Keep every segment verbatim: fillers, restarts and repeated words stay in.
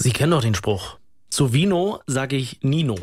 Sie kennen doch den Spruch. Zu Vino sage ich Nino.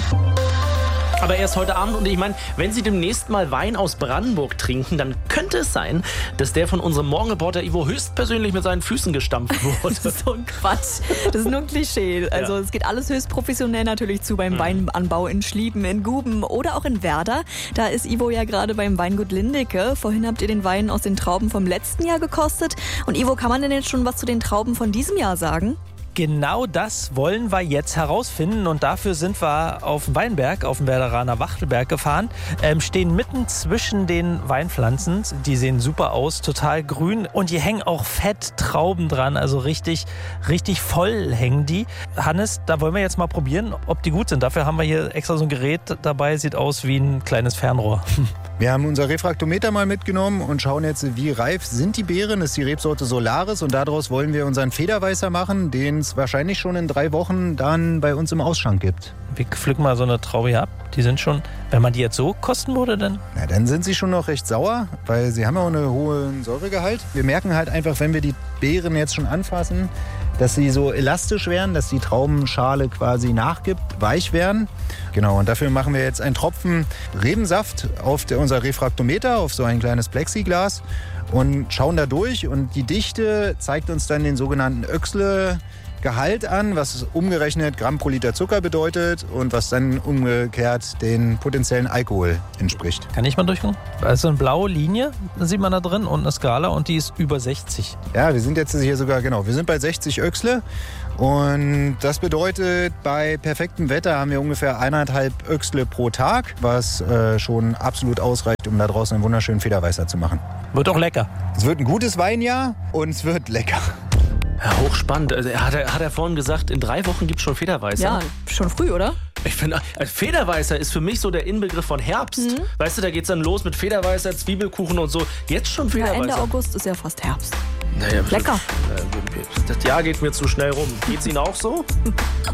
Aber erst heute Abend, und ich meine, wenn Sie demnächst mal Wein aus Brandenburg trinken, dann könnte es sein, dass der von unserem Morgenreporter Ivo höchstpersönlich mit seinen Füßen gestampft wurde. Das ist so ein Quatsch. Das ist nur ein Klischee. Also ja. Es geht alles höchst professionell natürlich zu beim mhm. Weinanbau in Schlieben, in Guben oder auch in Werder. Da ist Ivo ja gerade beim Weingut Lindecke. Vorhin habt ihr den Wein aus den Trauben vom letzten Jahr gekostet. Und Ivo, kann man denn jetzt schon was zu den Trauben von diesem Jahr sagen? Genau das wollen wir jetzt herausfinden und dafür sind wir auf dem Weinberg, auf dem Werderaner Wachtelberg gefahren, ähm, stehen mitten zwischen den Weinpflanzen, die sehen super aus, total grün und hier hängen auch fett Trauben dran, also richtig, richtig voll hängen die. Hannes, da wollen wir jetzt mal probieren, ob die gut sind. Dafür haben wir hier extra so ein Gerät dabei, sieht aus wie ein kleines Fernrohr. Wir haben unser Refraktometer mal mitgenommen und schauen jetzt, wie reif sind die Beeren. Das ist die Rebsorte Solaris und daraus wollen wir unseren Federweißer machen, den es wahrscheinlich schon in drei Wochen dann bei uns im Ausschank gibt. Wir pflücken mal so eine Traube hier ab. Die sind schon, wenn man die jetzt so kosten würde, dann? Na, dann sind sie schon noch recht sauer, weil sie haben ja auch einen hohen Säuregehalt. Wir merken halt einfach, wenn wir die Beeren jetzt schon anfassen, dass sie so elastisch werden, dass die Traubenschale quasi nachgibt, weich werden. Genau, und dafür machen wir jetzt einen Tropfen Rebensaft auf der, unser Refraktometer, auf so ein kleines Plexiglas und schauen da durch. Und die Dichte zeigt uns dann den sogenannten Oechsle-Gehalt an, was umgerechnet Gramm pro Liter Zucker bedeutet und was dann umgekehrt den potenziellen Alkohol entspricht. Kann ich mal durchgucken? Also eine blaue Linie sieht man da drin und eine Skala und die ist über sechzig. Ja, wir sind jetzt hier sogar, genau, wir sind bei sechzig Oechsle und das bedeutet, bei perfektem Wetter haben wir ungefähr eineinhalb Oechsle pro Tag, was äh, schon absolut ausreicht, um da draußen einen wunderschönen Federweißer zu machen. Wird auch lecker. Es wird ein gutes Weinjahr und es wird lecker. Ja, hochspannend. Also, hat, er, hat er vorhin gesagt, in drei Wochen gibt es schon Federweißer? Ja, schon früh, oder? Ich finde, also Federweißer ist für mich so der Inbegriff von Herbst. Mhm. Weißt du, da geht's dann los mit Federweißer, Zwiebelkuchen und so. Jetzt schon Federweißer. Ja, Ende August ist ja fast Herbst. Naja, lecker. Das Jahr geht mir zu schnell rum. Geht's Ihnen auch so?